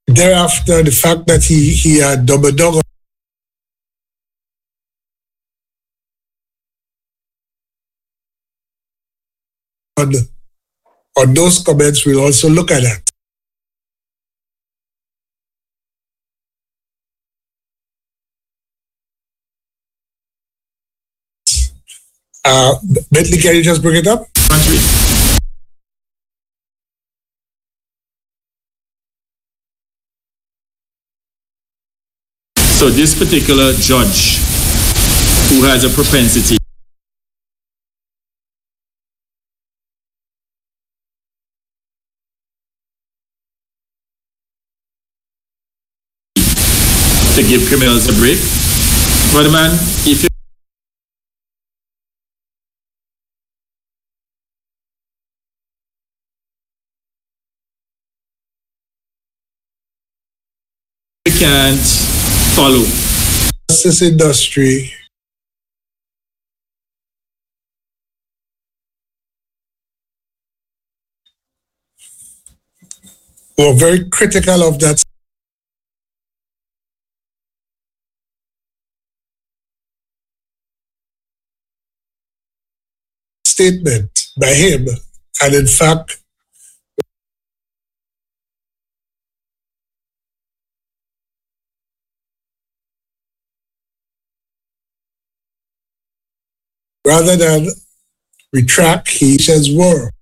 Thereafter, the fact that he had doubled down on those comments, we'll also look at that. Bentley, can you just bring it up? So this particular judge who has a propensity to give criminals a break. But man, if you can't follow justice industry were very critical of that statement by him, and in fact, rather than retract, he says were.